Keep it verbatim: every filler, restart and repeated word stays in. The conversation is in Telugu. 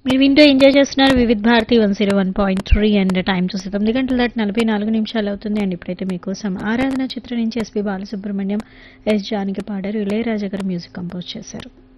మీరు వింటూ ఎంజాయ్ చేస్తున్నారు Vividh Bharati one zero one point three and time చూసి తొమ్మిది గంటల దాటి నలభై నాలుగు నిమిషాలు అవుతుంది అండ్ ఇప్పుడైతే మీకోసం ఆరాధన చిత్రం నుంచి ఎస్పి బాలసుబ్రహ్మణ్యం ఎస్ జానకి పాడారు ఇళయరాజా గారు మ్యూజిక్ కంపోజ్ చేశారు.